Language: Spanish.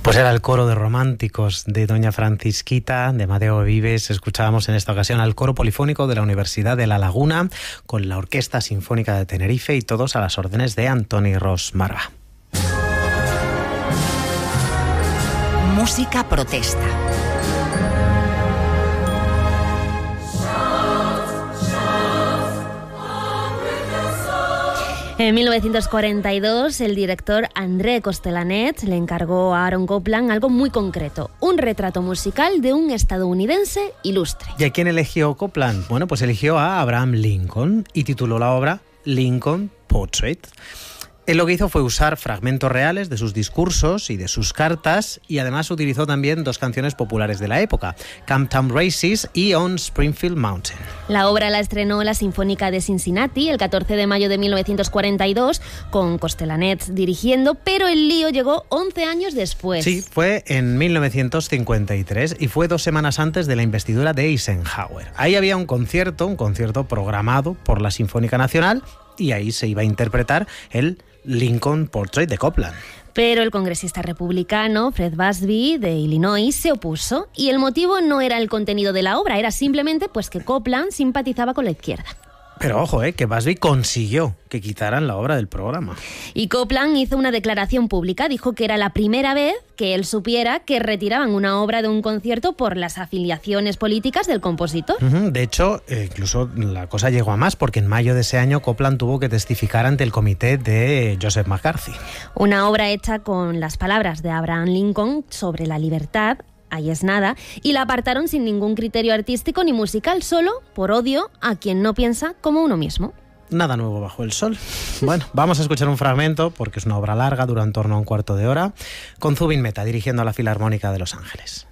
Pues era el coro de románticos de Doña Francisquita, de Amadeo Vives. Escuchábamos en esta ocasión al coro polifónico de la Universidad de La Laguna, con la Orquesta Sinfónica de Tenerife y todos a las órdenes de Antoni Ros Marva. Música protesta. En 1942, el director André Costelanet le encargó a Aaron Copland algo muy concreto, un retrato musical de un estadounidense ilustre. ¿Y a quién eligió Copland? Bueno, pues eligió a Abraham Lincoln y tituló la obra Lincoln Portrait. Él lo que hizo fue usar fragmentos reales de sus discursos y de sus cartas, y además utilizó también dos canciones populares de la época, Camptown Races y On Springfield Mountain. La obra la estrenó la Sinfónica de Cincinnati el 14 de mayo de 1942, con Costelanet dirigiendo, pero el lío llegó 11 años después. Sí, fue en 1953 y fue 2 semanas antes de la investidura de Eisenhower. Ahí había un concierto programado por la Sinfónica Nacional, y ahí se iba a interpretar el Lincoln Portrait de Copland. Pero el congresista republicano Fred Busby de Illinois se opuso, y el motivo no era el contenido de la obra, era simplemente pues que Copland simpatizaba con la izquierda. Pero ojo, que Busby consiguió que quitaran la obra del programa. Y Copland hizo una declaración pública, dijo que era la primera vez que él supiera que retiraban una obra de un concierto por las afiliaciones políticas del compositor. De hecho, incluso la cosa llegó a más, porque en mayo de ese año Copland tuvo que testificar ante el comité de Joseph McCarthy. Una obra hecha con las palabras de Abraham Lincoln sobre la libertad, ahí es nada, y la apartaron sin ningún criterio artístico ni musical, solo por odio a quien no piensa como uno mismo. Nada nuevo bajo el sol. Bueno, vamos a escuchar un fragmento, porque es una obra larga, dura en torno a un cuarto de hora, con Zubin Mehta dirigiendo a la Filarmónica de Los Ángeles.